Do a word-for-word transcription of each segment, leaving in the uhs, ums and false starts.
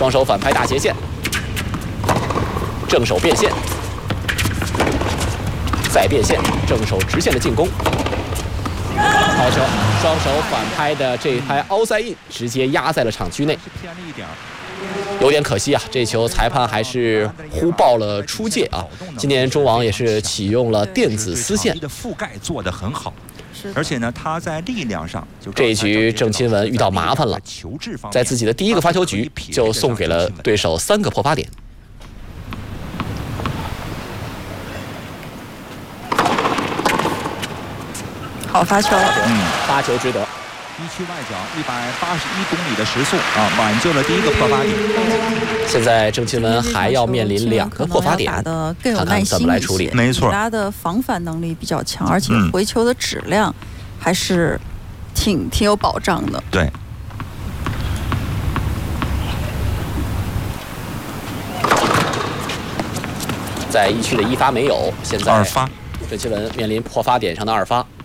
双手反拍大斜线，正手变线，再变线，正手直线的进攻。好球！双手反拍的这一拍凹塞印，直接压在了场区内。有点可惜啊，这球裁判还是呼报了出界啊。今年中网也是启用了电子丝线的覆盖做得很好，而且呢，他在力量上就这一局郑钦文遇到麻烦了，在自己的第一个发球局就送给了对手三个破发点。 好发球， 嗯， 发球值得。 一区外角一百八十一公里的时速啊，挽救了第一个破发点。 现在郑钦文还要面临两个破发点，看看怎么来处理。 没错， 他的防反能力比较强，而且回球的质量还是挺挺有保障的。 对。 在一区的一发没有，现在二发， 郑钦文面临破发点上的二发。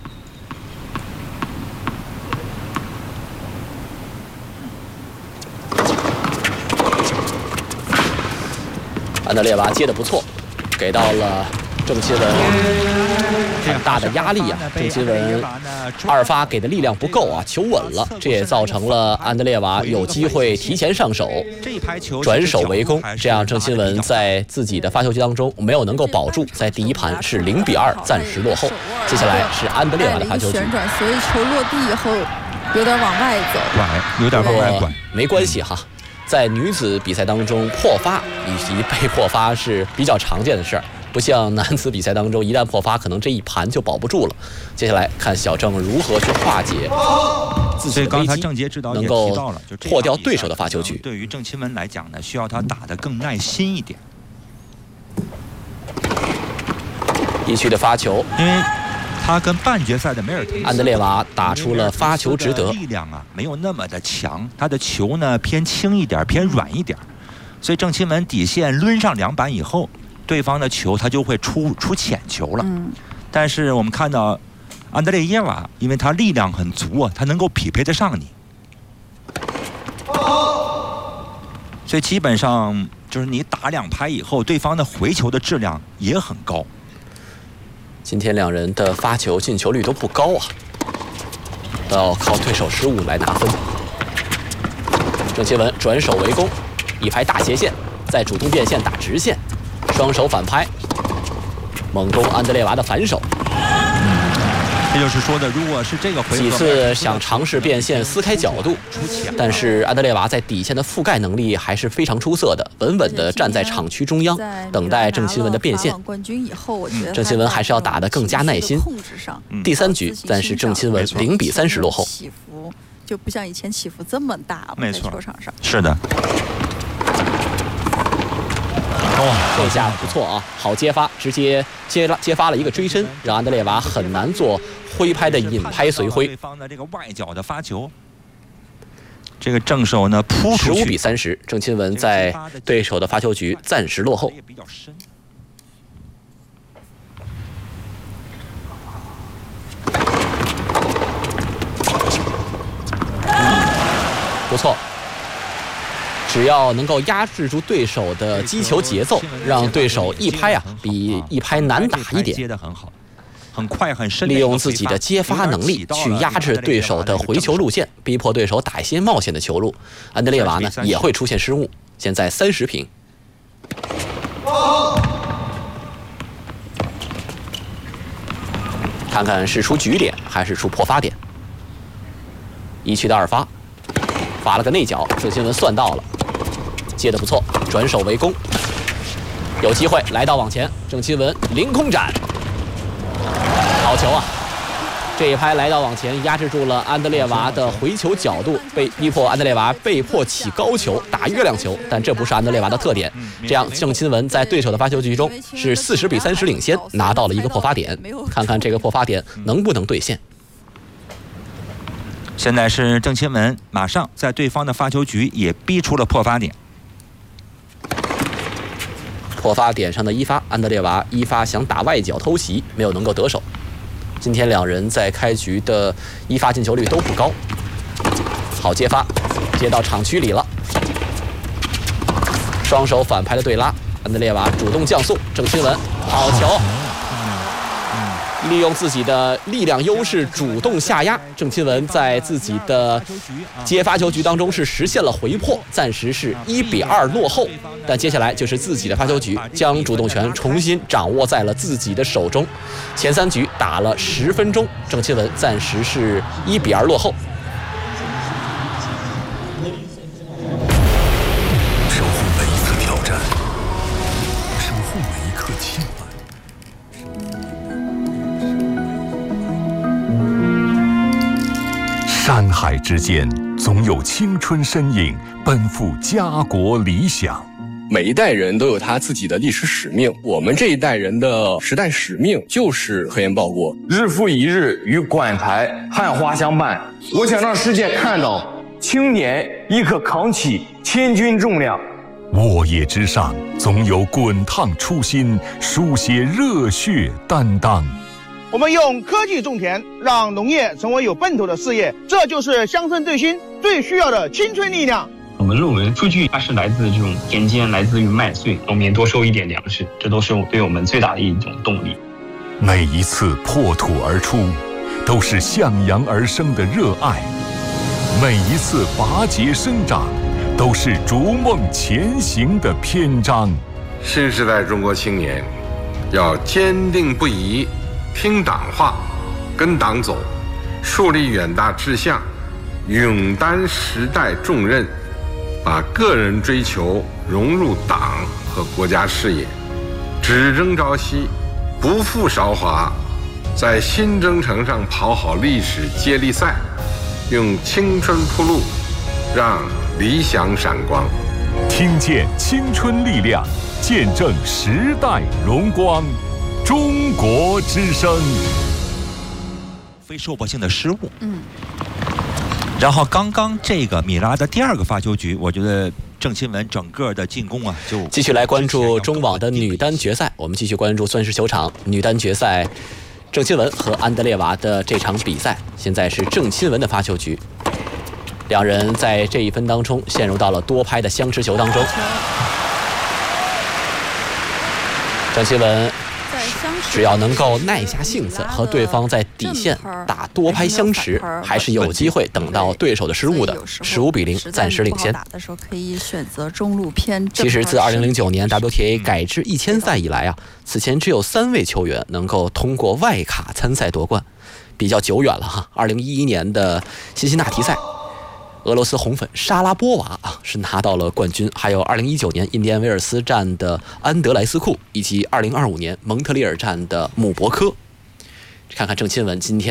安德烈娃接得不错，给到了郑钦文很大的压力啊！郑钦文二发给的力量不够啊，球稳了，这也造成了安德烈娃有机会提前上手，转手为攻，这样郑钦文在自己的发球局当中没有能够保住，在第一盘是零比二暂时落后。接下来是安德烈娃的发球局， 旋转，所以球落地以后有点往外走， 拐，有点往外拐， 没关系哈。在女子比赛当中，破发以及被破发是比较常见的事儿，不像男子比赛当中，一旦破发，可能这一盘就保不住了。接下来看小郑如何去化解自己的危机，能够破掉对手的发球局。 对于郑钦文来讲呢，需要他打得更耐心一点。 一区的发球， 因为他跟半决赛的梅尔滕安德烈娃打出了发球值得， 力量啊没有那么的强，他的球呢偏轻一点，偏软一点，所以郑钦文底线抡上两板以后，对方的球他就会出出浅球了。 嗯， 但是我们看到安德烈耶娃，因为他力量很足啊，他能够匹配得上你，所以基本上就是你打两拍以后，对方的回球的质量也很高。 今天两人的发球进球率都不高啊，都要靠对手失误来拿分。郑钦文转手为攻，一拍大斜线，再主动变线打直线，双手反拍，猛攻安德烈娃的反手。 这就是说的，如果是这个回合几次想尝试变线撕开角度，但是安德烈娃在底线的覆盖能力还是非常出色的，稳稳地站在场区中央，等待郑钦文的变现。郑钦文还是要打得更加耐心。第三局，但是郑钦文零比三十落后。 起伏就不像以前起伏这么大了，在球场上。 是的。 哇，这下不错啊，好接发，直接接了接发了一个追身，让安德烈娃很难做挥拍的引拍随挥。 对方的这个外角的发球，这个正手呢扑出去。 十五比三十，郑钦文在对手的发球局暂时落后。 比较深。 不错。只要能够压制住对手的击球节奏，让对手一拍啊比一拍难打一点， 接得很好，很快很深。 利用自己的接发能力去压制对手的回球路线，逼迫对手打一些冒险的球路。安德烈娃呢也会出现失误。现在三十平。看看是出局点还是出破发点。一区的二发，发了个内角，郑钦文算到了。接得不错，转手为攻，有机会来到网前，郑钦文凌空斩，好球啊！这一拍来到网前，压制住了安德烈娃的回球角度，被逼迫安德烈娃被迫起高球打月亮球，但这不是安德烈娃的特点。这样，郑钦文在对手的发球局中是四十比三十领先，拿到了一个破发点，看看这个破发点能不能兑现。 现在是郑钦文马上在对方的发球局也逼出了破发点。 破发点上的一发，安德烈娃一发想打外角偷袭，没有能够得手。今天两人在开局的一发进球率都不高。好接发，接到场区里了。 双手反拍的对拉，安德烈瓦主动降速，郑钦文好球。利用自己的力量优势主动下压，郑钦文在自己的接发球局当中是实现了回破，暂时是一比二落后。但接下来就是自己的发球局，将主动权重新掌握在了自己的手中。前三局打了十分钟，郑钦文暂时是一比二落后。 守护每一次挑战，守护每一刻亲吻。山海之间，总有青春身影奔赴家国理想。 每一代人都有他自己的历史使命，我们这一代人的时代使命就是和颜报国。 日复一日与馆台汉花相伴，我想让世界看到青年亦可扛起千钧重量。 沃野之上，总有滚烫初心，书写热血担当。 我们用科技种田，让农业成为有奔头的事业，这就是乡村振兴最需要的青春力量。 我们论文数据它是来自这种田间，来自于麦穗，农民多收一点粮食，这都是对我们最大的一种动力。 每一次破土而出，都是向阳而生的热爱；每一次拔节生长，都是逐梦前行的篇章。 新时代中国青年要坚定不移听党话，跟党走，树立远大志向，勇担时代重任，把个人追求融入党和国家事业，只争朝夕，不负韶华，在新征程上跑好历史接力赛，用青春铺路，让理想闪光。 听见青春力量，见证时代荣光。中国之声。 非受迫性的失误。嗯。然后刚刚这个米拉的第二个发球局，我觉得郑钦文整个的进攻啊，就继续来关注中网的女单决赛。我们继续关注钻石球场女单决赛，郑钦文和安德烈娃的这场比赛。现在是郑钦文的发球局，两人在这一分当中陷入到了多拍的相持球当中。郑钦文只要能够耐下性子，和对方在底线打多拍相持，还是有机会等到对手的失误的。十五比零，暂时领先。 打的时候可以选择中路偏正。 其实自二零零九年 W T A 改制一千赛以来啊，此前只有三位球员能够通过外卡参赛夺冠，比较久远了哈。二零一一年的辛辛那提赛，俄罗斯红粉莎拉波娃啊是拿到了冠军，还有二零一九年印第安维尔斯站的安德莱斯库，以及二零二五年蒙特利尔站的姆伯科。看看郑钦文今天